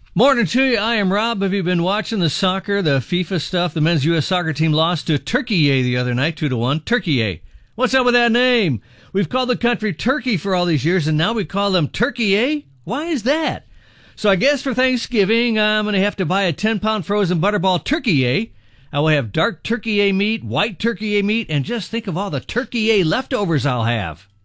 Morning to you. I am Rob. Have you been watching the soccer, the FIFA stuff? The men's U.S. soccer team lost to Turkey the other night, 2-1. Turkey. What's up with that name? We've called the country Turkey for all these years, and now we call them Turkey. Why is that? So I guess for Thanksgiving, I'm going to have to buy a 10-pound frozen Butterball Turkey. I will have dark Turkey meat, white Turkey meat, and just think of all the Turkey leftovers I'll have.